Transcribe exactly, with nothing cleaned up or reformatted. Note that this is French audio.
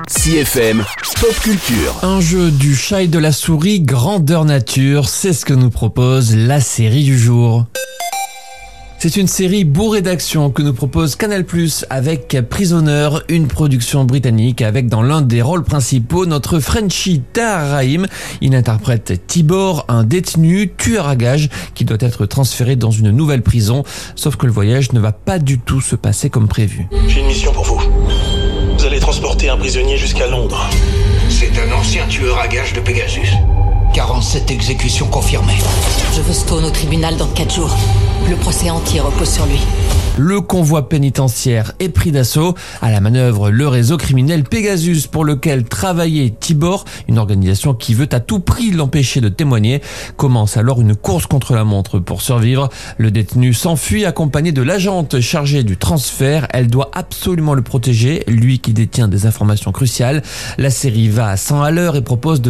C F M Pop Culture. Un jeu du chat et de la souris grandeur nature, c'est ce que nous propose la série du jour. C'est une série bourrée d'action que nous propose Canal plus, avec Prisoner, une production britannique avec dans l'un des rôles principaux notre Frenchie Tahar Rahim. Il interprète Tibor, un détenu tueur à gages qui doit être transféré dans une nouvelle prison. Sauf que le voyage ne va pas du tout se passer comme prévu. J'ai une mission pour vous. Vous allez transporter un prisonnier jusqu'à Londres. C'est un ancien tueur à gages de Pegasus. quarante-sept exécutions confirmées. Je veux Stone au tribunal dans quatre jours. Le procès entier repose sur lui. Le convoi pénitentiaire est pris d'assaut. À la manœuvre, le réseau criminel Pegasus pour lequel travaillait Tibor, une organisation qui veut à tout prix l'empêcher de témoigner. Commence alors une course contre la montre pour survivre. Le détenu s'enfuit accompagné de l'agente chargée du transfert. Elle doit absolument le protéger, lui qui détient des informations cruciales. La série va à cent à l'heure et propose de